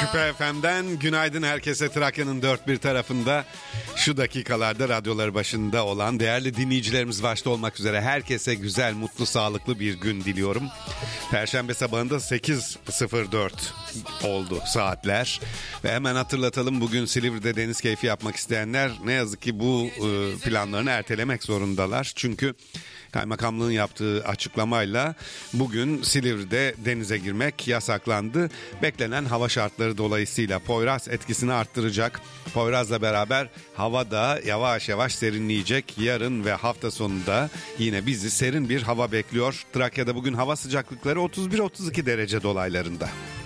Küpe FM'den günaydın herkese. Trakya'nın dört bir tarafında şu dakikalarda radyoları başında olan değerli dinleyicilerimiz başta olmak üzere herkese güzel, mutlu, sağlıklı bir gün diliyorum. Perşembe sabahında 8.04 oldu saatler ve hemen hatırlatalım, bugün Silivri'de deniz keyfi yapmak isteyenler ne yazık ki bu planlarını ertelemek zorundalar. Çünkü Kaymakamlığın yaptığı açıklamayla bugün Silivri'de denize girmek yasaklandı. Beklenen hava şartları dolayısıyla Poyraz etkisini arttıracak. Poyraz'la beraber hava da yavaş yavaş serinleyecek. Yarın ve hafta sonunda yine bizi serin bir hava bekliyor. Trakya'da bugün hava sıcaklıkları 31-32 derece dolaylarında.